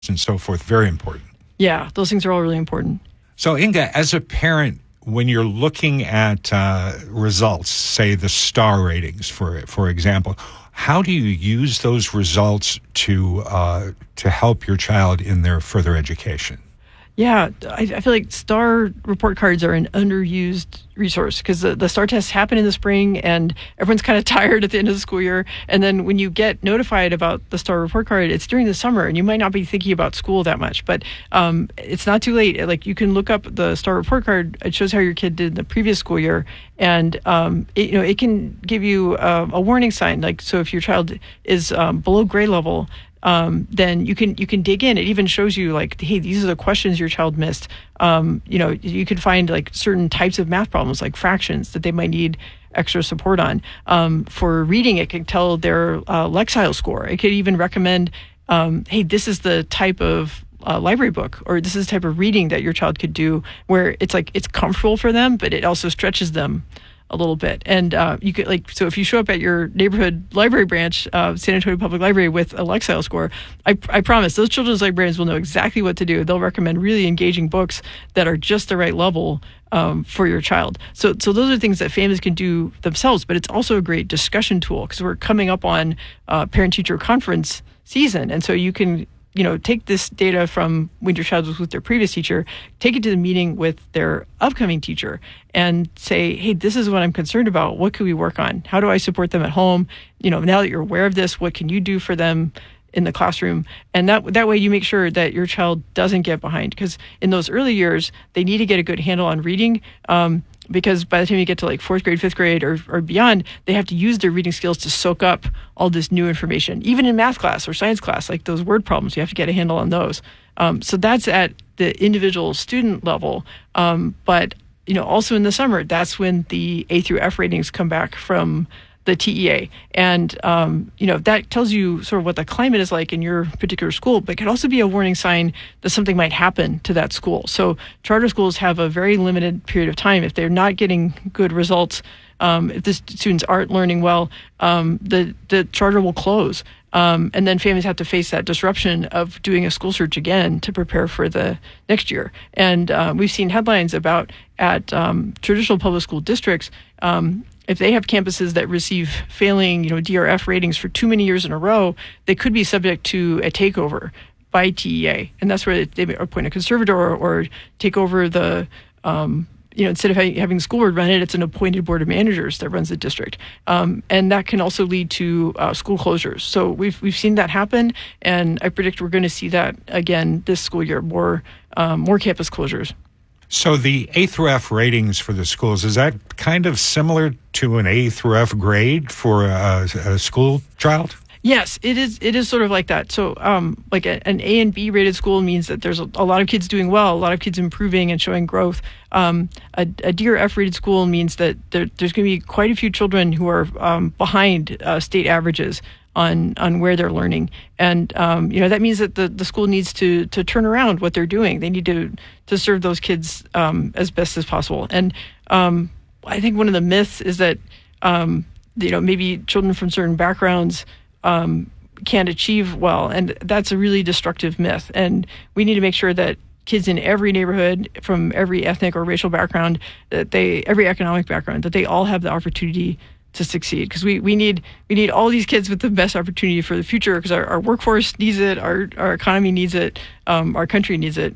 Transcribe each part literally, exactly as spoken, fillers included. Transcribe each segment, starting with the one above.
and so forth, very important. Yeah, those things are all really important. So, Inga, as a parent, when you're looking at uh, results, say the star ratings, for for example, how do you use those results to uh, to help your child in their further education? Yeah, I, I feel like STAR report cards are an underused resource because the, the STAR tests happen in the spring and everyone's kind of tired at the end of the school year. And then when you get notified about the STAR report card, it's during the summer and you might not be thinking about school that much. But um, it's not too late. Like you can look up the STAR report card. It shows how your kid did in the previous school year. And, um, it, you know, it can give you uh, a warning sign. Like, so if your child is um, below grade level, Um, then you can you can dig in. It even shows you like, hey, these are the questions your child missed. Um, you know, you can find like certain types of math problems, like fractions, that they might need extra support on. Um, for reading, it can tell their uh, Lexile score. It could even recommend, um, hey, this is the type of uh, library book, or this is the type of reading that your child could do, where it's like it's comfortable for them, but it also stretches them a little bit. And uh, you could like, so if you show up at your neighborhood library branch, uh, San Antonio Public Library, with a Lexile score, I, I promise those children's librarians will know exactly what to do. They'll recommend really engaging books that are just the right level um, for your child. So, so those are things that families can do themselves, but it's also a great discussion tool because we're coming up on uh, parent-teacher conference season. And so you can, you know, take this data from when your child was with their previous teacher, take it to the meeting with their upcoming teacher and say, hey, this is what I'm concerned about. What can we work on? How do I support them at home? You know, now that you're aware of this, what can you do for them in the classroom? And that that way you make sure that your child doesn't get behind. Because in those early years, they need to get a good handle on reading. Um, because by the time you get to like fourth grade, fifth grade, or, or beyond, they have to use their reading skills to soak up all this new information. Even in math class or science class, like those word problems, you have to get a handle on those. Um, so that's at the individual student level. Um, but, you know, also in the summer, that's when the A through F ratings come back from the T E A. And, um, you know, that tells you sort of what the climate is like in your particular school, but it can also be a warning sign that something might happen to that school. So charter schools have a very limited period of time. If they're not getting good results, um, if the students aren't learning well, um, the, the charter will close. Um, and then families have to face that disruption of doing a school search again to prepare for the next year. And uh, we've seen headlines about at um, traditional public school districts, um, if they have campuses that receive failing, you know, D R F ratings for too many years in a row, they could be subject to a takeover by T E A. And that's where they appoint a conservator or, or take over the, um, you know, instead of having the school board run it, it's an appointed board of managers that runs the district. Um, and that can also lead to uh, school closures. So we've we've seen that happen, and I predict we're going to see that again this school year, more um, more campus closures. So the A through F ratings for the schools, is that kind of similar to an A through F grade for a, a school child? Yes, it is. It is sort of like that. So, um, like a, an A and B rated school means that there's a, a lot of kids doing well, a lot of kids improving and showing growth. Um, a, a D or F rated school means that there, there's going to be quite a few children who are um, behind uh, state averages on on where they're learning. And um, you know, that means that the, the school needs to to turn around what they're doing. They need to to serve those kids um, as best as possible. And um, I think one of the myths is that um, you know, maybe children from certain backgrounds um, can't achieve well, and that's a really destructive myth. And we need to make sure that kids in every neighborhood, from every ethnic or racial background, that they every economic background, that they all have the opportunity to succeed, because we, we need we need all these kids with the best opportunity for the future, because our, our workforce needs it, our our economy needs it, um, our country needs it.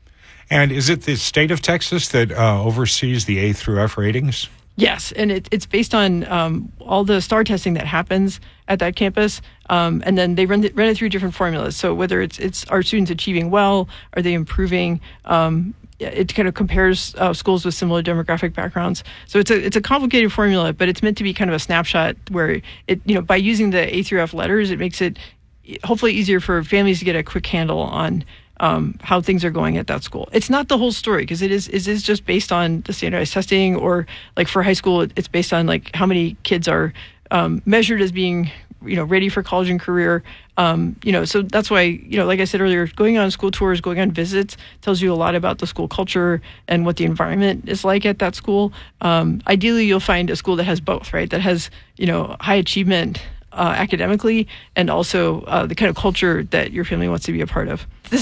And is it the state of Texas that uh, oversees the A through F ratings? Yes, and it, it's based on um, all the STAR testing that happens at that campus, um, and then they run it, run it through different formulas. So whether it's it's are students achieving well, are they improving? Um, It kind of compares uh, schools with similar demographic backgrounds. So it's a it's a complicated formula, but it's meant to be kind of a snapshot where it, you know, by using the A through F letters, it makes it hopefully easier for families to get a quick handle on um, how things are going at that school. It's not the whole story, because it is it is just based on the standardized testing, or like for high school, it's based on like how many kids are um, measured as being, you know, ready for college and career. Um, you know, so that's why, you know, like I said earlier, going on school tours, going on visits tells you a lot about the school culture and what the environment is like at that school. Um, ideally, you'll find a school that has both, right? That has, you know, high achievement uh, academically, and also uh, the kind of culture that your family wants to be a part of. This